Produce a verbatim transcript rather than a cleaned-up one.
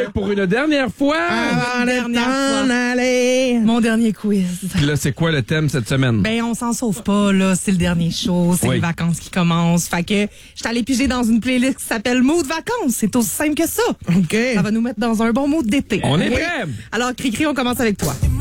pour une dernière fois. Avant Une de dernière t'en fois. aller. Mon dernier quiz. Puis là, c'est quoi le thème cette semaine? Ben, on s'en sauve pas, là. C'est le dernier show. C'est Oui. les vacances qui commencent. Fait que, je suis allée piger dans une playlist qui s'appelle Mood Vacances. C'est aussi simple que ça. OK. Ça va nous mettre dans un bon mood d'été. On est Oui. prêts. Alors, Cricri, on commence avec toi.